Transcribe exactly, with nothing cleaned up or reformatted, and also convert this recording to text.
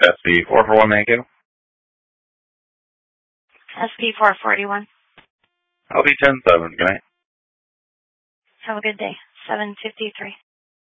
S P four four one Mankato. S P four forty-one. L B ten seven. Good night. Have a good day. seven fifty-three.